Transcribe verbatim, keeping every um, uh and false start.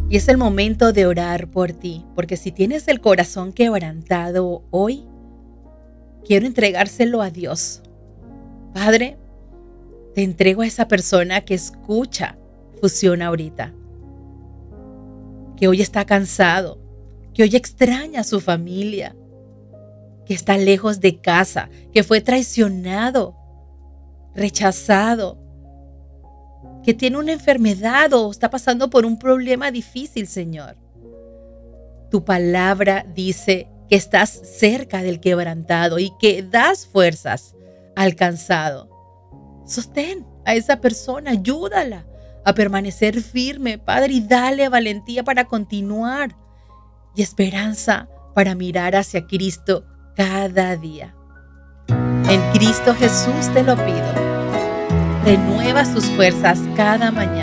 Y es el momento de orar por ti, porque si tienes el corazón quebrantado hoy, quiero entregárselo a Dios. Padre, te entrego a esa persona que escucha Fusión ahorita, que hoy está cansado, que hoy extraña a su familia, que está lejos de casa, que fue traicionado, rechazado, que tiene una enfermedad o está pasando por un problema difícil, Señor. Tu palabra dice que estás cerca del quebrantado y que das fuerzas al cansado. Sostén a esa persona, ayúdala a permanecer firme, Padre, y dale valentía para continuar y esperanza para mirar hacia Cristo cada día. En Cristo Jesús te lo pido. Renueva sus fuerzas cada mañana.